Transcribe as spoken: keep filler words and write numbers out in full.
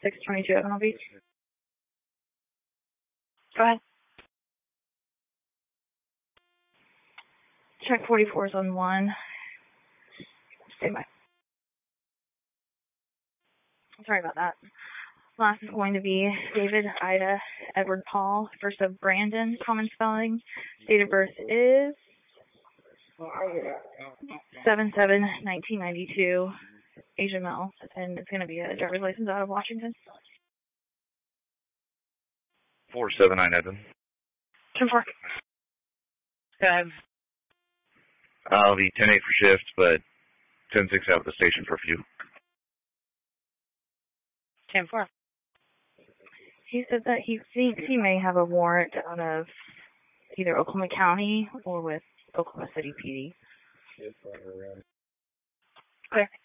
six twenty-two Avenal Beach. Go ahead. Check forty-four is on one. Stand by. Sorry about that. Last is going to be David, Ida, Edward, Paul. First of Brandon, common spelling. Date of birth is seven seven nineteen ninety-two. Asian male. And it's going to be a driver's license out of Washington. four seven nine Evan. ten four. Go ahead. I'll be ten eight for shift, but ten six out of the station for a few. ten four. He said that he thinks he may have a warrant out of either Oklahoma County or with Oklahoma City P D. Okay.